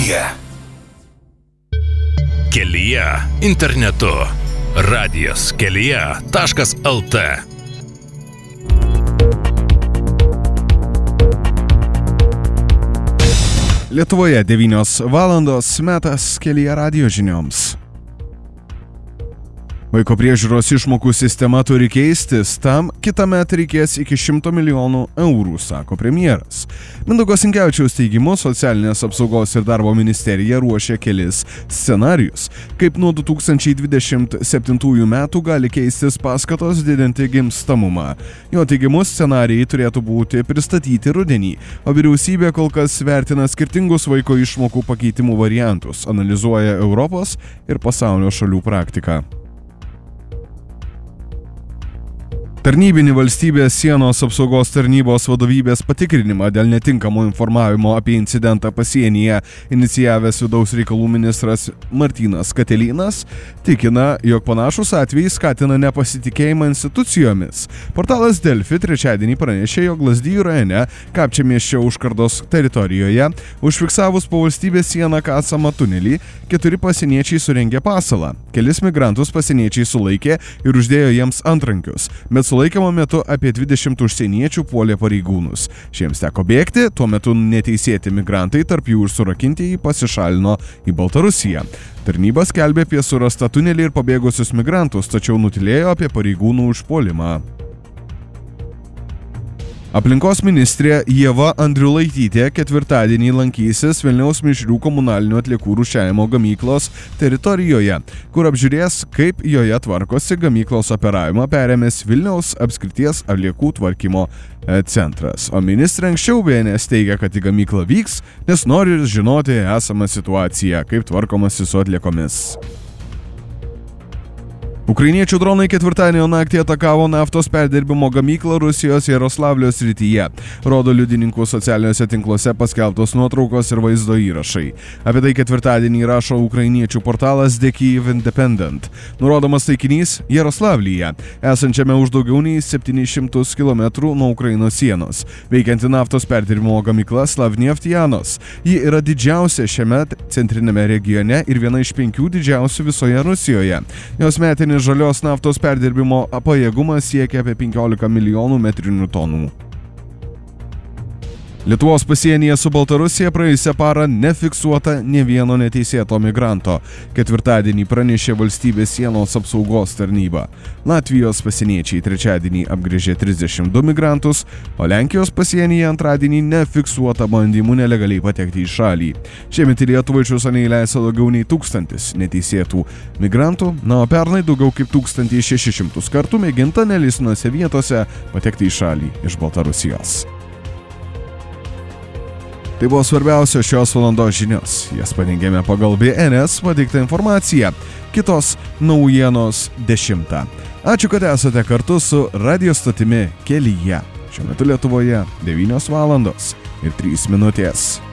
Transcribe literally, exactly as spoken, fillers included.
Kelyje. Kelyje internetu. radijas kelyje taškas lt. Lietuvoje devynios valandos, metas Kelyje radijo žinioms. Vaiko priežiūros išmokų sistema turi keistis, tam kitąmet reikės iki šimto milijonų eurų, sako premjeras. Mindaugo Sinkevičiaus teigimu, socialinės apsaugos ir darbo ministerija ruošia kelis scenarijus, kaip nuo du tūkstančiai dvidešimt septintųjų metų gali keistis paskatos didinti gimstamumą. Jo teigimu, scenarijai turėtų būti pristatyti rudenį, o vyriausybė kol kas vertina skirtingus vaiko išmokų pakeitimų variantus, analizuoja Europos ir pasaulio šalių praktiką. Tarnybinį valstybės sienos apsaugos tarnybos vadovybės patikrinimą dėl netinkamo informavimo apie incidentą pasienyje inicijavęs vidaus reikalų ministras Martynas Katelynas tikina, jog panašus atvejai skatina nepasitikėjimą institucijomis. Portalas Delfi trečiadienį pranešė, jog Lazdijų rajone Kapčiamiesčio užkardos teritorijoje užfiksavus po valstybės sieną kasamą tunelį, keturi pasieniečiai surengė pasalą. Kelis migrantus pasieniečiai sulaikė ir uždėjo jiems antrankius, bet sulaikymo metu apie dvidešimt užsieniečių puolė pareigūnus. Šiems teko bėgti, tuo metu neteisėti migrantai, tarp jų ir surakintieji, pasišalino į Baltarusiją. Tarnyba skelbė apie surastą tunelį ir pabėgusius migrantus, tačiau nutilėjo apie pareigūnų užpuolimą. Aplinkos ministrė Ieva Andriulaitytė ketvirtadienį lankysis Vilniaus mišrių komunalinių atliekų rūšiavimo gamyklos teritorijoje, kur apžiūrės, kaip joje tvarkosi gamyklos operavimą perėmęs Vilniaus apskrities atliekų tvarkymo centras. O ministrė anksčiau B N S teigia, kad į gamyklą vyks, nes nori žinoti esamą situaciją, kaip tvarkomasi su atliekomis. Ukrainiečių dronai ketvirtadienio naktį atakavo naftos perdirbimo gamyklą Rusijos Jaroslavlio srityje, rodo liudininkų socialiniuose tinkluose paskelbtos nuotraukos ir vaizdo įrašai. Apie tai ketvirtadienį rašo ukrainiečių portalas The Kyiv Independent. Nurodomas taikinys Jaroslavlyje, esančiame už daugiau nei septynis šimtus kilometrų nuo Ukrainos sienos. Veikianti naftos perdirbimo gamykla Slavneftyanos. Ji yra didžiausia šiame centrinėme regione ir viena iš penkių didžiausių visoje Rusijoje. Jos metinis žalios naftos perdirbimo pajėgumas siekia apie penkiolika milijonų metrinių tonų. Lietuvos pasienyje su Baltarusija praėjusią parą nefiksuota nė vieno neteisėto migranto. Ketvirtadienį pranešė valstybės sienos apsaugos tarnyba. Latvijos pasieniečiai trečiadienį apgręžė trisdešimt du migrantus, o Lenkijos pasienyje antradienį nefiksuota bandymų nelegaliai patekti į šalį. Šiemet į Lietuvą iš viso neįleista daugiau nei tūkstantis neteisėtų migrantų, na o pernai daugiau kaip tūkstantį šešis šimtus kartų mėginta neleisinose vietose patekti į šalį iš Baltarusijos. Tai buvo svarbiausios šios valandos žinios. Jas parengėme pagal B N S pateiktą informaciją. Kitos naujienos dešimtą. Ačiū, kad esate kartu su radijo stotimi Kelyje. Šiuo metu Lietuvoje devynios valandos ir trys minutės.